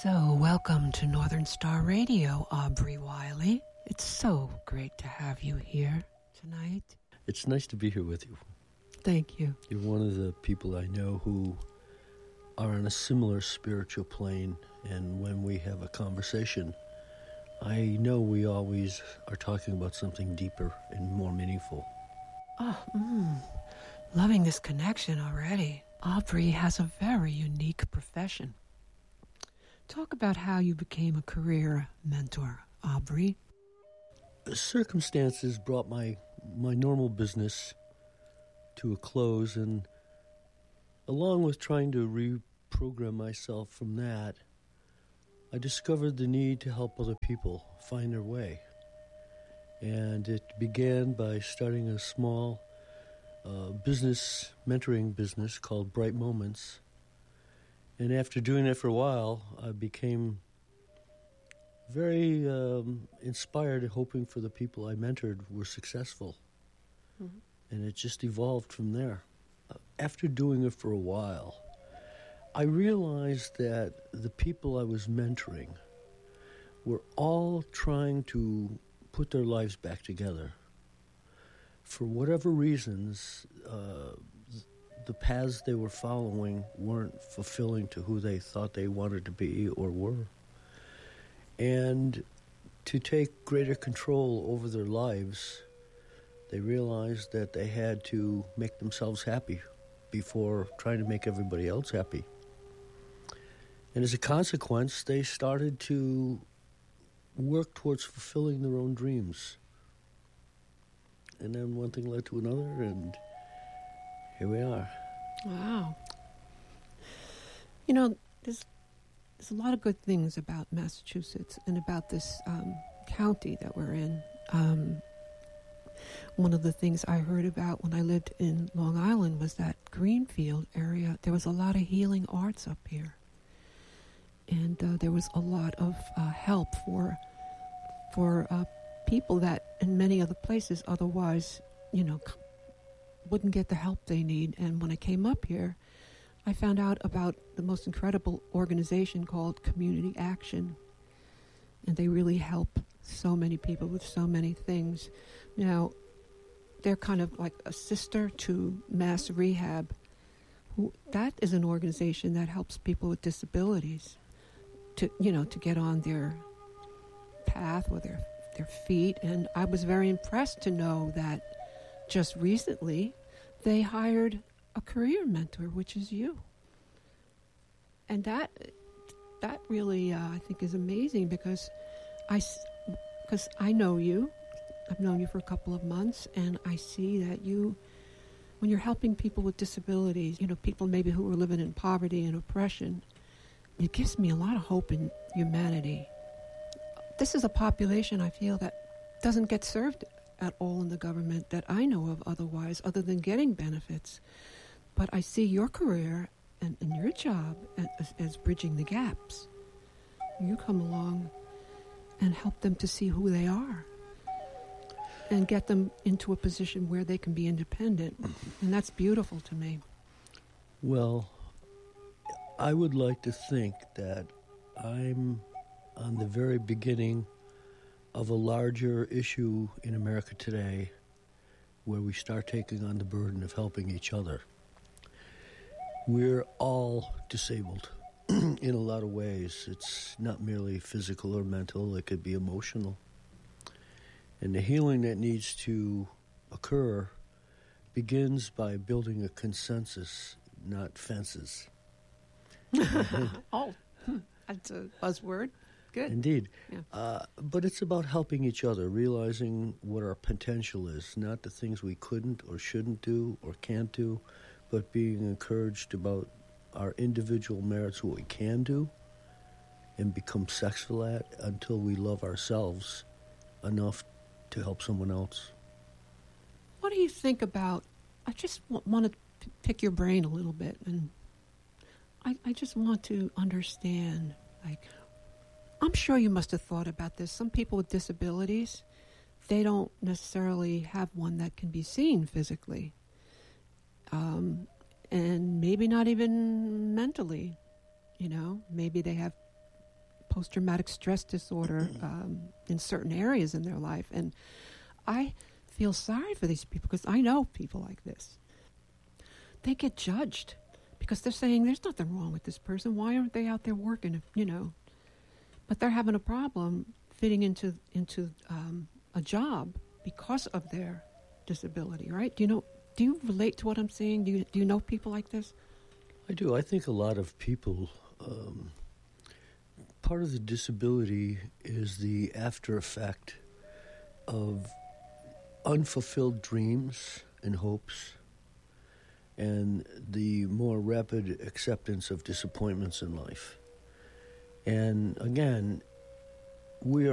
So, welcome to Northern Star Radio, Aubrey Wiley. It's so great to have you here tonight. It's nice to be here with you. Thank you. You're one of the people I know who are on a similar spiritual plane, and when we have a conversation, I know we always are talking about something deeper and more meaningful. Loving this connection already. Aubrey has a very unique profession. Talk about how you became a career mentor, Aubrey. Circumstances brought my normal business to a close, and along with trying to reprogram myself from that, I discovered the need to help other people find their way. And it began by starting a small mentoring business called Bright Moments. And after doing that for a while, I became very inspired, hoping for the people I mentored were successful. Mm-hmm. And it just evolved from there. After doing it for a while, I realized that the people I was mentoring were all trying to put their lives back together. For whatever reasons, the paths they were following weren't fulfilling to who they thought they wanted to be or were. And to take greater control over their lives, they realized that they had to make themselves happy before trying to make everybody else happy. And as a consequence, they started to work towards fulfilling their own dreams. And then one thing led to another, and here we are. Wow. You know, there's a lot of good things about Massachusetts and about this county that we're in. One of the things I heard about when I lived in Long Island was that Greenfield area. There was a lot of healing arts up here. And there was a lot of help for people that in many other places otherwise, wouldn't get the help they need. And when I came up here, I found out about the most incredible organization called Community Action. And they really help so many people with so many things. Now, they're kind of like a sister to Mass Rehab. That is an organization that helps people with disabilities to get on their path or their feet. And I was very impressed to know that just recently they hired a career mentor, which is you. And that really, I think, is amazing because I know you. I've known you for a couple of months, and I see that when you're helping people with disabilities, people maybe who are living in poverty and oppression, it gives me a lot of hope in humanity. This is a population, I feel, that doesn't get served at all in the government that I know of otherwise, other than getting benefits. But I see your career and your job as bridging the gaps. You come along and help them to see who they are and get them into a position where they can be independent. And that's beautiful to me. Well, I would like to think that I'm on the very beginning of a larger issue in America today where we start taking on the burden of helping each other. We're all disabled in a lot of ways. It's not merely physical or mental, it could be emotional. And the healing that needs to occur begins by building a consensus, not fences. Oh, that's a buzzword. Good. Indeed. Yeah. But it's about helping each other, realizing what our potential is, not the things we couldn't or shouldn't do or can't do, but being encouraged about our individual merits, what we can do, and become successful at until we love ourselves enough to help someone else. What do you think about, I just want to pick your brain a little bit, and I just want to understand, I'm sure you must have thought about this. Some people with disabilities, they don't necessarily have one that can be seen physically. And maybe not even mentally, maybe they have post-traumatic stress disorder in certain areas in their life. And I feel sorry for these people because I know people like this. They get judged because they're saying there's nothing wrong with this person. Why aren't they out there working, But they're having a problem fitting into a job because of their disability, right? Do you relate to what I'm saying? Do you know people like this? I do. I think a lot of people, part of the disability is the after effect of unfulfilled dreams and hopes and the more rapid acceptance of disappointments in life. And again, we are